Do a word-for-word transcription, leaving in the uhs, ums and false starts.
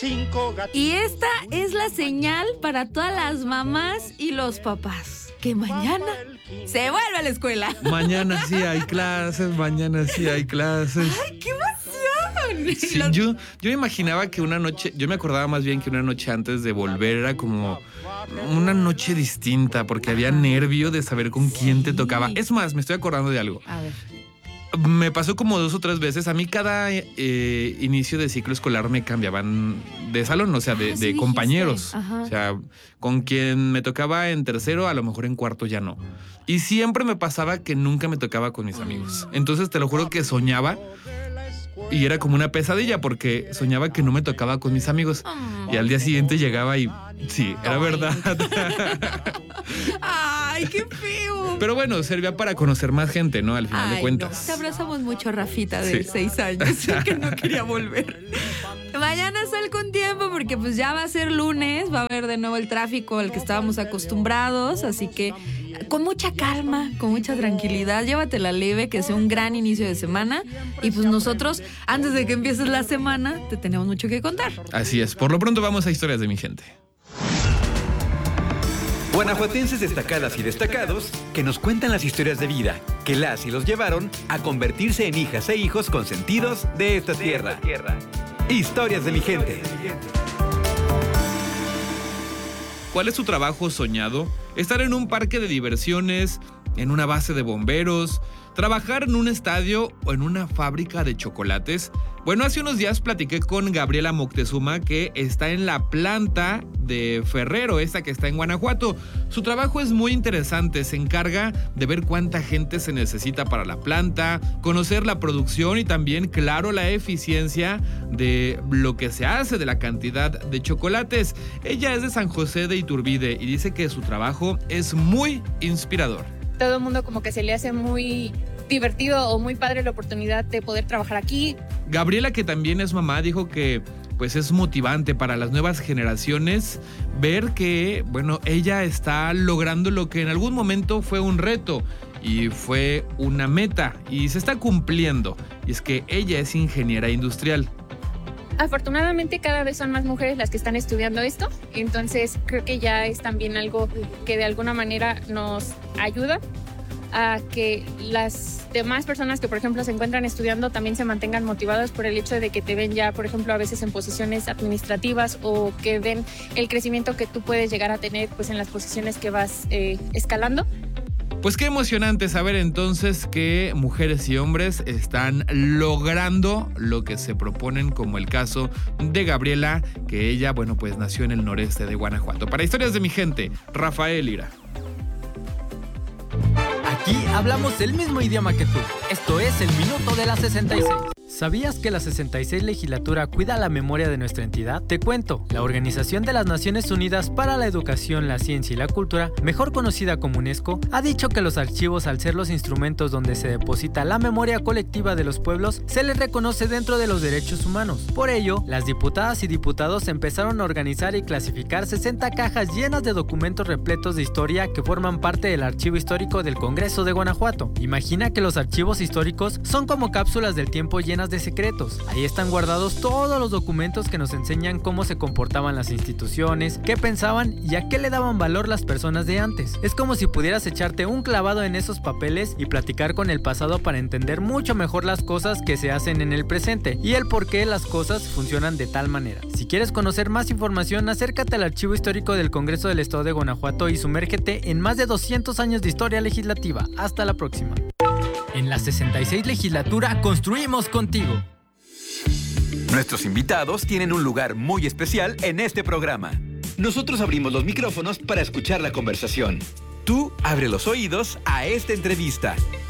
Y esta es la señal para todas las mamás y los papás, que mañana se vuelve a la escuela. Mañana sí hay clases, mañana sí hay clases. ¡Ay, qué emoción! Sí, los... yo, yo me imaginaba que una noche, yo me acordaba más bien que una noche antes de volver era como una noche distinta, porque había nervio de saber con quién te tocaba. Es más, me estoy acordando de algo. A ver. Me pasó como dos o tres veces. A mí cada eh, inicio de ciclo escolar me cambiaban de salón, o sea, de, ah, sí de compañeros. Ajá. O sea, con quien me tocaba en tercero, a lo mejor en cuarto ya no. Y siempre me pasaba que nunca me tocaba con mis amigos. Entonces te lo juro que soñaba y era como una pesadilla porque soñaba que no me tocaba con mis amigos. Y al día siguiente llegaba y sí, era verdad. ¡Ay, qué feo! Pero bueno, servía para conocer más gente, ¿no? Al final Ay, de cuentas. No. Te abrazamos mucho, Rafita, de sí. seis años, que no quería volver. Mañana sal con tiempo porque pues ya va a ser lunes, va a haber de nuevo el tráfico al que estábamos acostumbrados, así que con mucha calma, con mucha tranquilidad, llévatela leve, que sea un gran inicio de semana. Y pues nosotros, antes de que empieces la semana, te tenemos mucho que contar. Así es, por lo pronto vamos a Historias de mi gente. Guanajuatenses destacadas y destacados que nos cuentan las historias de vida que las y los llevaron a convertirse en hijas e hijos consentidos de esta tierra. Historias de mi gente. ¿Cuál es su trabajo soñado? Estar en un parque de diversiones, en una base de bomberos, trabajar en un estadio o en una fábrica de chocolates. Bueno, hace unos días platiqué con Gabriela Moctezuma, que está en la planta de Ferrero, esta que está en Guanajuato. Su trabajo es muy interesante, se encarga de ver cuánta gente se necesita para la planta, conocer la producción y también, claro, la eficiencia de lo que se hace, de la cantidad de chocolates. Ella es de San José de Iturbide y dice que su trabajo es muy inspirador. Todo el mundo como que se le hace muy divertido o muy padre la oportunidad de poder trabajar aquí. Gabriela, que también es mamá, dijo que pues es motivante para las nuevas generaciones ver que, bueno, ella está logrando lo que en algún momento fue un reto y fue una meta y se está cumpliendo. Y es que ella es ingeniera industrial. Afortunadamente cada vez son más mujeres las que están estudiando esto, entonces creo que ya es también algo que de alguna manera nos ayuda a que las demás personas que por ejemplo se encuentran estudiando también se mantengan motivadas por el hecho de que te ven ya por ejemplo a veces en posiciones administrativas o que ven el crecimiento que tú puedes llegar a tener pues en las posiciones que vas eh, escalando. Pues qué emocionante saber entonces que mujeres y hombres están logrando lo que se proponen, como el caso de Gabriela, que ella, bueno, pues nació en el noreste de Guanajuato. Para Historias de mi gente, Rafael Ira. Aquí hablamos el mismo idioma que tú. Esto es el Minuto de la sesenta y seis. ¿Sabías que la sesenta y seis legislatura cuida la memoria de nuestra entidad? Te cuento, la Organización de las Naciones Unidas para la Educación, la Ciencia y la Cultura, mejor conocida como UNESCO, ha dicho que los archivos, al ser los instrumentos donde se deposita la memoria colectiva de los pueblos, se les reconoce dentro de los derechos humanos. Por ello, las diputadas y diputados empezaron a organizar y clasificar sesenta cajas llenas de documentos repletos de historia que forman parte del archivo histórico del Congreso de Guanajuato. Imagina que los archivos históricos son como cápsulas del tiempo llenas de secretos. Ahí están guardados todos los documentos que nos enseñan cómo se comportaban las instituciones, qué pensaban y a qué le daban valor las personas de antes. Es como si pudieras echarte un clavado en esos papeles y platicar con el pasado para entender mucho mejor las cosas que se hacen en el presente y el por qué las cosas funcionan de tal manera. Si quieres conocer más información, acércate al Archivo Histórico del Congreso del Estado de Guanajuato y sumérgete en más de doscientos años de historia legislativa. Hasta la próxima. En la sesenta y seis legislatura construimos contigo. Nuestros invitados tienen un lugar muy especial en este programa. Nosotros abrimos los micrófonos para escuchar la conversación. Tú abre los oídos a esta entrevista.